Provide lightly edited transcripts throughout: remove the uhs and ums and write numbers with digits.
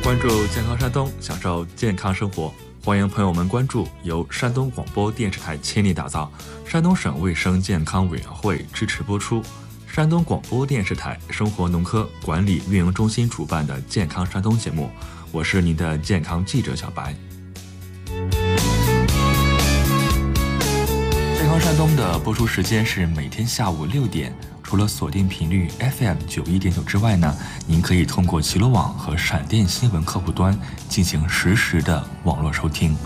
关注健康山东，享受健康生活。欢迎朋友们关注由山东广播电视台倾力打造、山东省卫生健康委员会支持播出、山东广播电视台生活农科管理运营中心主办的健康山东节目。我是您的健康记者小白。健康山东的播出时间是每天下午6点。除了锁定频率 FM91.9 之外呢，您可以通过齐鲁网和闪电新闻客户端进行实时的网络收听。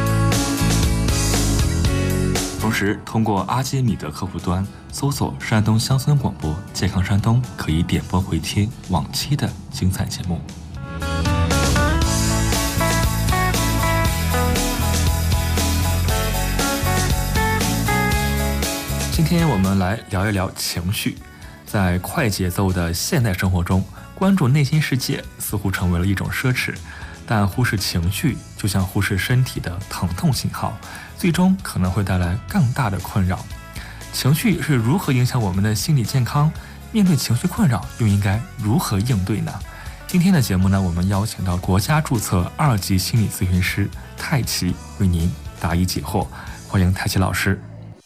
同时，通过阿基米德客户端搜索山东乡村广播健康山东，可以点播回听往期的精彩节目。今天我们来聊一聊情绪。在快节奏的现代生活中，关注内心世界似乎成为了一种奢侈，但忽视情绪就像忽视身体的疼痛信号，最终可能会带来更大的困扰。情绪是如何影响我们的心理健康？面对情绪困扰，又应该如何应对呢？今天的节目呢，我们邀请到国家注册2级心理咨询师泰奇为您答疑解惑。欢迎泰奇老师。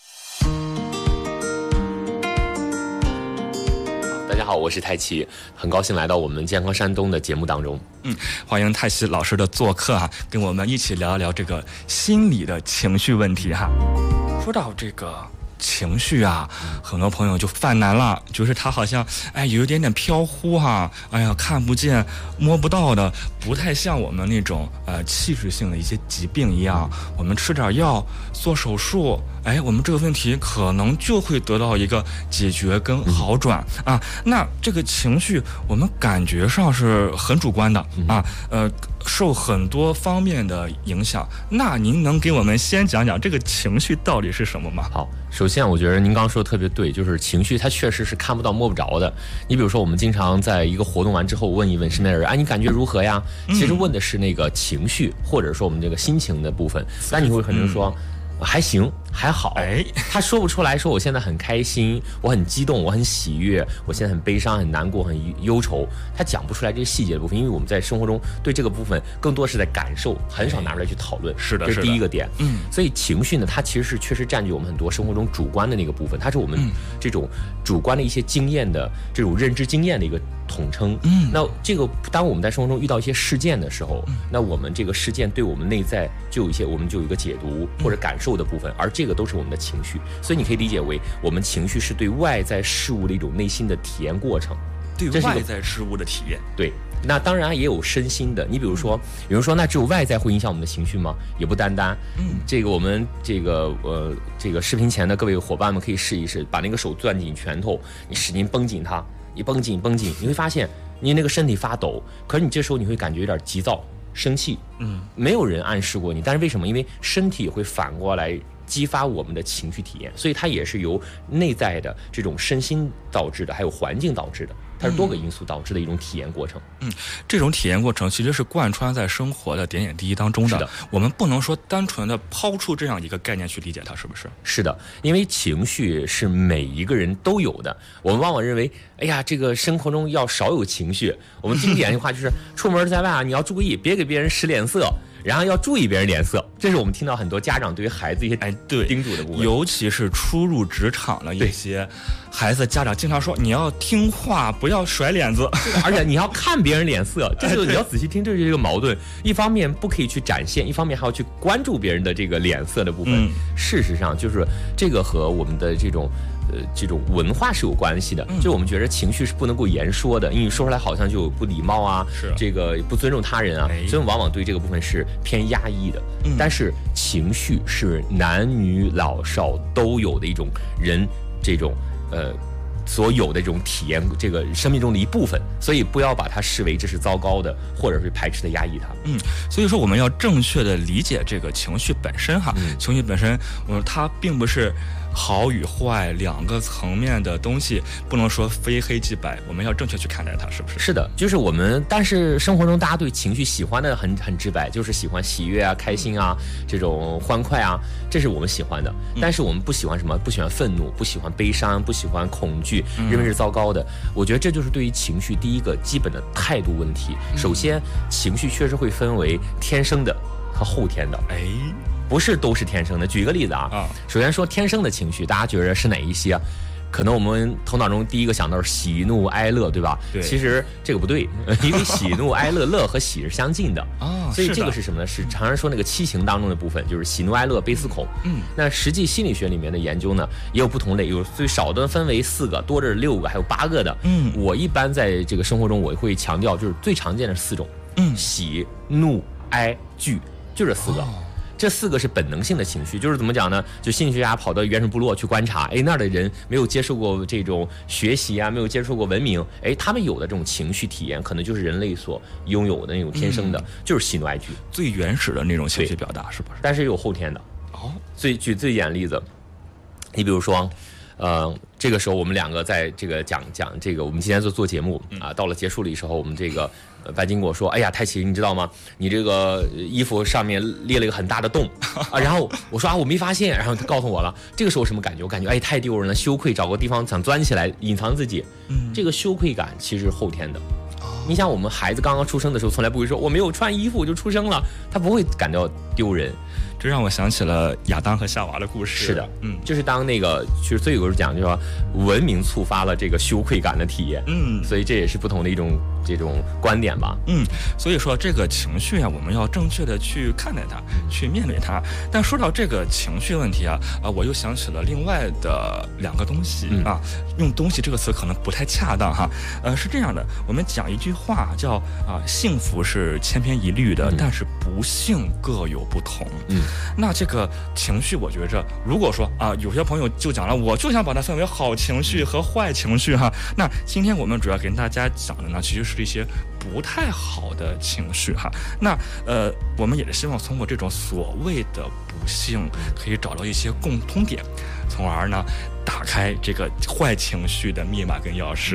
大家好，我是泰奇，很高兴来到我们健康山东的节目当中。 欢迎泰奇老师的做客啊，跟我们一起聊一聊这个心理的情绪问题哈。说到这个情绪啊，很多朋友就犯难了，就是他好像有一点点飘忽哈，看不见摸不到的，不太像我们那种器质性的一些疾病一样，我们吃点药做手术，我们这个问题可能就会得到一个解决跟好转啊。那这个情绪我们感觉上是很主观的啊，受很多方面的影响。那您能给我们先讲讲这个情绪到底是什么吗？ 好，首先我觉得您刚刚说的特别对，就是情绪它确实是看不到摸不着的。你比如说我们经常在一个活动完之后问一问身边的人，你感觉如何呀？其实问的是那个情绪，或者说我们这个心情的部分。但你会可能说还行还好，他说不出来说我现在很开心，我很激动，我很喜悦，我现在很悲伤很难过很忧愁，他讲不出来这些细节的部分，因为我们在生活中对这个部分更多是在感受，很少拿出来去讨论。 是的， 这是第一个点。所以情绪呢，它其实是确实占据我们很多生活中主观的那个部分，它是我们这种主观的一些经验的这种认知经验的一个统称。那这个当我们在生活中遇到一些事件的时候，那我们这个事件对我们内在就有一些，我们就有一个解读或者感受的部分，而这个都是我们的情绪。所以你可以理解为我们情绪是对外在事物的一种内心的体验过程， 对外在事物的体验。 对，那当然也有身心的。你比如说有人说那只有外在会影响我们的情绪吗？也不单单。这个我们这个视频前的各位伙伴们可以试一试，把那个手攥紧拳头，你使劲绷紧它，你绷紧，你会发现你那个身体发抖，可是你这时候你会感觉有点急躁生气。没有人暗示过你，但是为什么？因为身体会反过来激发我们的情绪体验，所以它也是由内在的这种身心导致的，还有环境导致的，它是多个因素导致的一种体验过程。 这种体验过程其实是贯穿在生活的点点滴滴当中的。 是的， 我们不能说单纯的抛出这样一个概念去理解它，是不是？ 是的，因为情绪是每一个人都有的。我们往往认为，这个生活中要少有情绪。我们经典的话就是出门在外你要注意，别给别人使脸色。然后要注意别人脸色，这是我们听到很多家长对于孩子一些叮嘱的部分， 尤其是初入职场的一些孩子，家长经常说你要听话，不要甩脸子， 而且你要看别人脸色，这就你要仔细听，这是一个矛盾。一方面不可以去展现，一方面还要去关注别人的这个脸色的部分。事实上，就是这个和我们的这种文化是有关系的。就我们觉得情绪是不能够言说的，因为你说出来好像就有不礼貌啊，这个不尊重他人啊，所以我们往往对这个部分是偏压抑的。但是情绪是男女老少都有的一种人这种所有的这种体验，这个生命中的一部分，所以不要把它视为这是糟糕的，或者是排斥的压抑它。 所以说我们要正确的理解这个情绪本身哈。情绪本身，它并不是好与坏两个层面的东西，不能说非黑即白，我们要正确去看待它，是不是？ 是的，就是我们，但是生活中大家对情绪喜欢的很直白，就是喜欢喜悦啊、开心啊、这种欢快啊，这是我们喜欢的。但是我们不喜欢什么？不喜欢愤怒，不喜欢悲伤，不喜欢恐惧，认为是糟糕的。我觉得这就是对于情绪第一个基本的态度问题。首先，情绪确实会分为天生的和后天的。不是都是天生的。举一个例子啊，首先说天生的情绪，大家觉得是哪一些？可能我们头脑中第一个想到是喜怒哀乐，对吧？ 对。 其实这个不对，因为喜怒哀乐，乐和喜是相近的所以这个是什么呢？是常人说那个七情当中的部分，就是喜怒哀乐悲思恐。那实际心理学里面的研究呢，也有不同类，有最少的分为4个，多的是6个，还有8个的。我一般在这个生活中，我会强调就是最常见的4种。喜怒哀惧，就这4个。这4个是本能性的情绪，就是怎么讲呢？就心理学家跑到原始部落去观察，那儿的人没有接受过这种学习啊，没有接受过文明，他们有的这种情绪体验，可能就是人类所拥有的那种天生的，就是喜怒哀惧， 最原始的那种情绪表达，是不是？ 但是也有后天的。举最简单的例子，你比如说，这个时候我们2个在这个讲这个，我们今天做节目啊，到了结束的时候，我们这个白金跟我说：“哎呀，太奇，你知道吗？你这个衣服上面裂了一个很大的洞啊。”然后我说：“我没发现。”然后他告诉我了。这个时候什么感觉？我感觉太丢人了，羞愧，找个地方想钻起来隐藏自己。这个羞愧感其实是后天的。你想，我们孩子刚刚出生的时候，从来不会说我没有穿衣服我就出生了，他不会感到丢人。 这让我想起了亚当和夏娃的故事。 是的，就是当那个，其实最有人讲，就是说文明触发了这个羞愧感的体验。所以这也是不同的一种这种观点吧。 所以说这个情绪啊，我们要正确的去看待它，去面对它。但说到这个情绪问题啊，我又想起了另外的2个东西啊。用东西这个词可能不太恰当哈。是这样的，我们讲一句话叫幸福是千篇一律的，但是不幸各有不同。那这个情绪，我觉着，如果说有些朋友就讲了，我就想把它分为好情绪和坏情绪哈。那今天我们主要跟大家讲的呢，其实是一些不太好的情绪哈。那我们也是希望通过这种所谓的不幸，可以找到一些共通点，从而呢打开这个坏情绪的密码跟钥匙。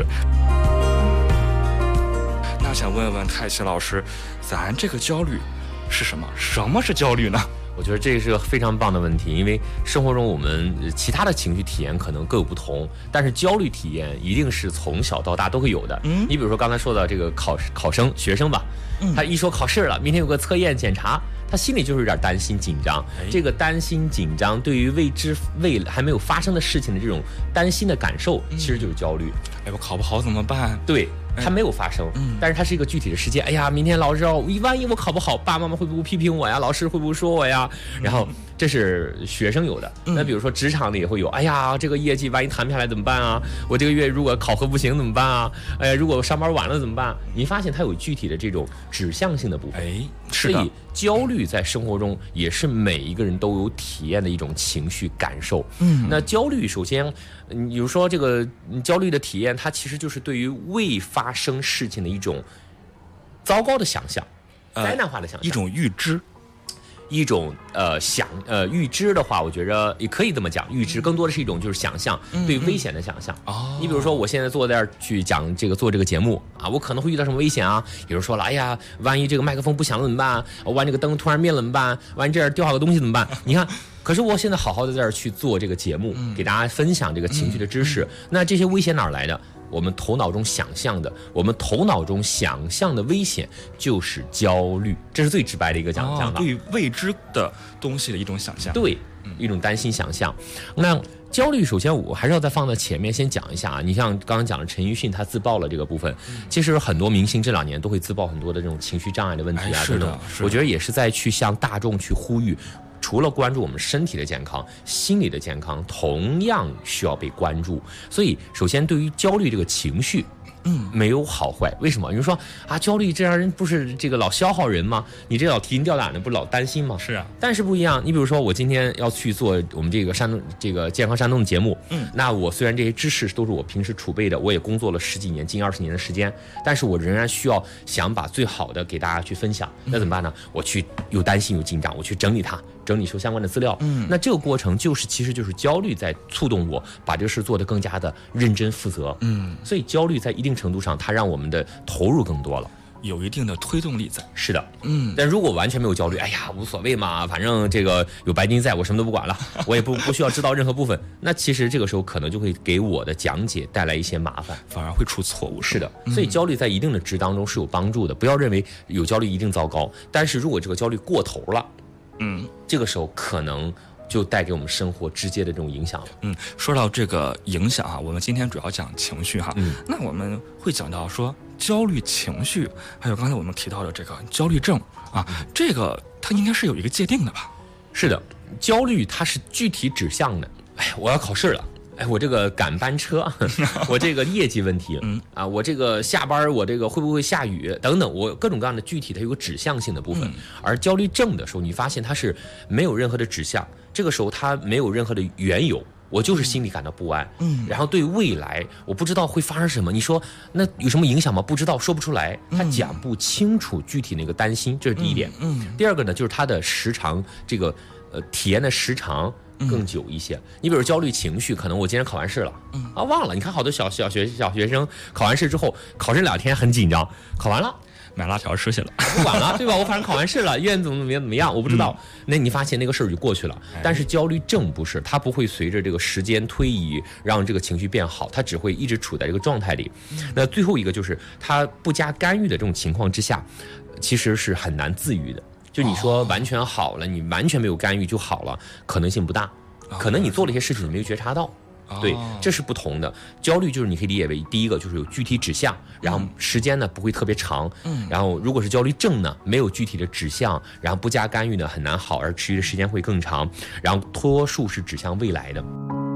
那想问问太奇老师，咱这个焦虑是什么？什么是焦虑呢？ 我觉得这是个非常棒的问题，因为生活中我们其他的情绪体验可能各有不同，但是焦虑体验一定是从小到大都会有的。你比如说刚才说到这个考生学生吧，他一说考试了，明天有个测验检查，他心里就是有点担心紧张。这个担心紧张对于未还没有发生的事情的这种担心的感受，其实就是焦虑。 我考不好怎么办？ 对。它没有发生，但是它是一个具体的事件。哎呀，明天老师万一我考不好，爸爸妈妈会不会批评我呀？老师会不会说我呀？然后这是学生有的。那比如说职场里也会有，哎呀，这个业绩万一谈不下来怎么办啊？我这个月如果考核不行怎么办啊？哎呀，如果我上班晚了怎么办？你发现它有具体的这种指向性的部分。 是的。 所以焦虑在生活中也是每一个人都有体验的一种情绪感受。那焦虑首先，比如说这个焦虑的体验，它其实就是对于未发生事情的一种糟糕的想象，灾难化的想象， 一种预知。 一种预知的话，我觉着也可以这么讲，预知更多的是一种就是想象，对危险的想象。你比如说我现在坐在这儿去讲这个做这个节目啊，我可能会遇到什么危险啊？有人说了，哎呀，万一这个麦克风不响了怎么办？万一这个灯突然灭了怎么办？万一这儿掉下个东西怎么办？你看。可是我现在好好的在这儿去做这个节目，给大家分享这个情绪的知识。那这些危险哪儿来的？我们头脑中想象的，我们头脑中想象的危险就是焦虑，这是最直白的一个讲法。 对于未知的东西的一种想象， 对，一种担心想象。那焦虑，首先我还是要再放在前面先讲一下啊。你像刚刚讲的陈奕迅他自曝了这个部分，其实很多明星这2年都会自曝很多的这种情绪障碍的问题啊， 是的， 我觉得也是在去向大众去呼吁。除了关注我们身体的健康，心理的健康同样需要被关注。所以首先对于焦虑这个情绪没有好坏。为什么？有人说焦虑这样人不是这个老消耗人吗？你这老提心吊胆的，不是老担心吗？ 是啊。 但是不一样，你比如说我今天要去做我们这个山东这个健康山东的节目，那我虽然这些知识都是我平时储备的，我也工作了10几年近20年的时间，但是我仍然需要想把最好的给大家去分享。那怎么办呢？我去又担心又紧张，我去整理它， 整理出相关的资料。那这个过程其实就是焦虑在促动我把这个事做得更加的认真负责。所以焦虑在一定程度上，它让我们的投入更多了。 有一定的推动力在。 是的，但如果完全没有焦虑，哎呀无所谓嘛，反正这个有白金在，我什么都不管了，我也不需要知道任何部分，那其实这个时候可能就会给我的讲解带来一些麻烦， 反而会出错误。 是的，所以焦虑在一定的值当中是有帮助的，不要认为有焦虑一定糟糕，但是如果这个焦虑过头了，这个时候可能就带给我们生活直接的这种影响了。 说到这个影响啊，我们今天主要讲情绪哈，那我们会讲到说焦虑情绪，还有刚才我们提到的这个焦虑症啊，这个它应该是有一个界定的吧？ 是的，焦虑它是具体指向的。哎，我要考试了。哎，我这个赶班车，我这个业绩问题，我这个下班，我这个会不会下雨等等，我各种各样的具体它有个指向性的部分。而焦虑症的时候，你发现它是没有任何的指向，这个时候它没有任何的缘由，我就是心里感到不安，然后对未来我不知道会发生什么，你说那有什么影响吗？不知道，说不出来，他讲不清楚具体那个担心，这是第一点。第二个呢，就是他的时长，这个体验的时长更久一些。你比如焦虑情绪，可能我今天考完试了，忘了。你看好多小学生考完试之后，考试2天很紧张，考完了买辣条吃去了， 不管了，对吧？我反正考完试了，院怎么样，我不知道。那你发现那个事儿就过去了。但是焦虑症不是，它不会随着这个时间推移让这个情绪变好，它只会一直处在这个状态里。那最后一个就是它不加干预的这种情况之下，其实是很难自愈的。就你说完全好了，你完全没有干预就好了，可能性不大，可能你做了一些事情你没有觉察到。对，这是不同的。焦虑就是你可以理解为第一个就是有具体指向，然后时间呢不会特别长，然后如果是焦虑症呢，没有具体的指向，然后不加干预呢很难好，而持续的时间会更长，然后多数是指向未来的。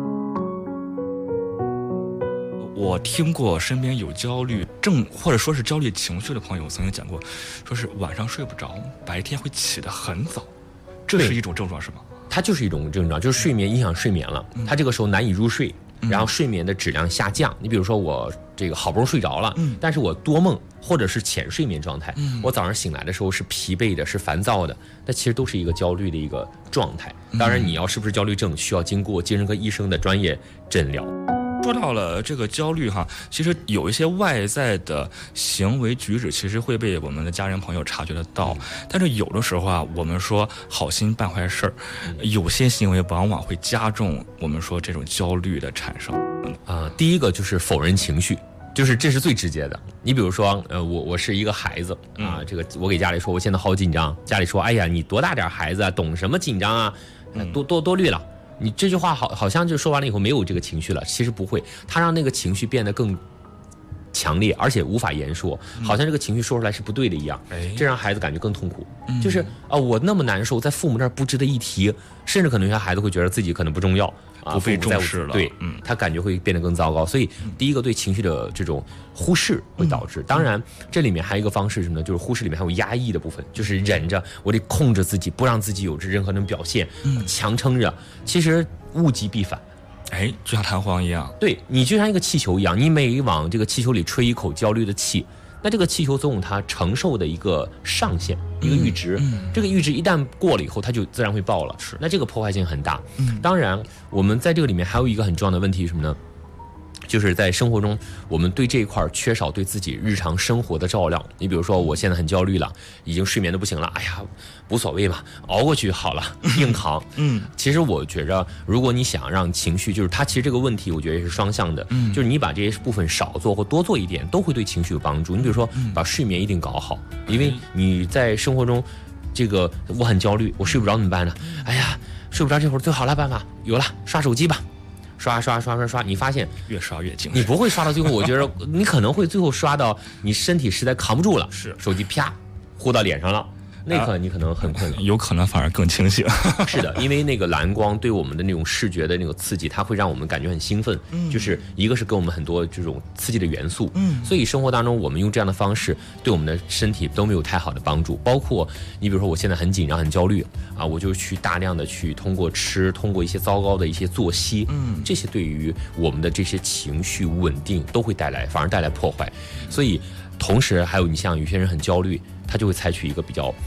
我听过身边有焦虑症或者说是焦虑情绪的朋友曾经讲过，说是晚上睡不着，白天会起得很早，这是一种症状是吗？ 它就是一种症状，就是睡眠影响睡眠了，它这个时候难以入睡，然后睡眠的质量下降。你比如说我这个好不容易睡着了，但是我多梦或者是浅睡眠状态，我早上醒来的时候是疲惫的，是烦躁的，那其实都是一个焦虑的一个状态。当然你要是不是焦虑症，需要经过精神科医生的专业诊疗。 说到了这个焦虑哈，其实有一些外在的行为举止其实会被我们的家人朋友察觉得到，但是有的时候啊，我们说好心办坏事儿，有些行为往往会加重我们说这种焦虑的产生。 第一个就是否认情绪，就是这是最直接的。你比如说我是一个孩子啊，这个我给家里说我现在好紧张，家里说哎呀你多大点孩子啊，懂什么紧张啊，多虑了。你这句话好像就说完了以后没有这个情绪了，其实不会，它让那个情绪变得更强烈，而且无法言说，好像这个情绪说出来是不对的一样，这让孩子感觉更痛苦。就是我那么难受，在父母那儿不值得一提，甚至可能有些孩子会觉得自己可能不重要， 不被重视了。 对，他感觉会变得更糟糕。所以第一个对情绪的这种忽视会导致。当然，这里面还有一个方式是什么呢？就是忽视里面还有压抑的部分，就是忍着，我得控制自己，不让自己有任何的表现，强撑着。其实物极必反。 就像弹簧一样， 对，你就像一个气球一样，你每往这个气球里吹一口焦虑的气，那这个气球总有它承受的一个上限，一个阈值，这个阈值一旦过了以后，它就自然会爆了，那这个破坏性很大。当然我们在这个里面还有一个很重要的问题是什么呢？就是在生活中，我们对这一块缺少对自己日常生活的照料。你比如说，我现在很焦虑了，已经睡眠都不行了，哎呀，无所谓嘛，熬过去好了，硬扛。其实我觉着，如果你想让情绪，就是它其实这个问题，我觉得也是双向的。就是你把这些部分少做或多做一点，都会对情绪有帮助。你比如说，把睡眠一定搞好，因为你在生活中，这个我很焦虑，我睡不着怎么办呢？哎呀，睡不着这会儿最好的办法有了，刷手机吧。刷，你发现越刷越精神。 你不会刷到最后，我觉得你可能会最后刷到你身体实在扛不住了， 是手机啪呼到脸上了，那刻你可能很困难， 有可能反而更清醒。 是的，因为那个蓝光对我们的那种视觉的那个刺激，它会让我们感觉很兴奋，就是一个是给我们很多这种刺激的元素，所以生活当中我们用这样的方式对我们的身体都没有太好的帮助。包括你比如说我现在很紧张很焦虑啊，我就去大量的去通过吃，通过一些糟糕的一些作息，这些对于我们的这些情绪稳定都会反而带来破坏。所以同时还有你像有些人很焦虑，他就会采取一个比较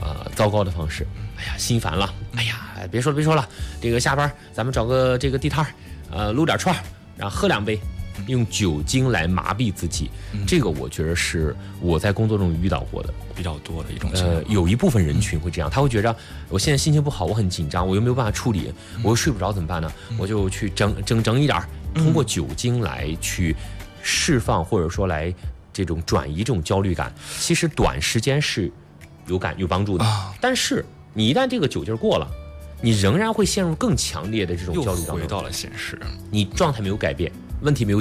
糟糕的方式。哎呀，心烦了，哎呀，别说了，这个下班咱们找个这个地摊撸点串，然后喝2杯。用酒精来麻痹自己，这个我觉得是我在工作中遇到过的比较多的一种情况。 有一部分人群会这样，他会觉着我现在心情不好，我很紧张，我又没有办法处理，我又睡不着怎么办呢？我就去整一点，通过酒精来去释放，或者说来这种转移这种焦虑感。其实短时间是有帮助的，但是你一旦这个酒劲过了，你仍然会陷入更强烈的这种焦虑当中， 又回到了现实， 你状态没有改变，问题没有